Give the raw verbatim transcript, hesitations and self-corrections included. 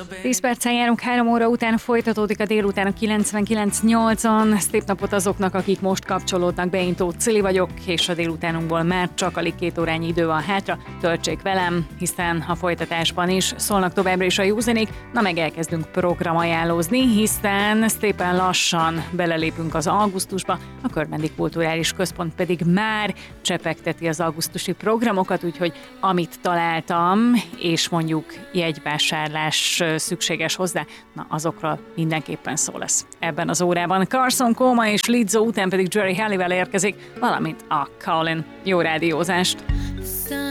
tíz perccel járunk három óra után, folytatódik a délután a kilencvenkilenc nyolcon. Szép napot azoknak, akik most kapcsolódnak be, én Tóth Cili vagyok, és a délutánunkból már csak alig két órányi idő van hátra. Töltsék velem, hiszen a folytatásban is szólnak továbbra is a jó zenék, na meg elkezdünk programajánlózni, hiszen szépen lassan belelépünk az augusztusba, a Körmendi Kulturális Központ pedig már csepegteti az augusztusi programokat, úgyhogy amit találtam, és mondjuk jegyvásárlás szükséges hozzá, na azokról mindenképpen szó lesz ebben az órában. Carson Coma és Lizzo után pedig Jerry Halliwell érkezik, valamint a Colin. Jó rádiózást!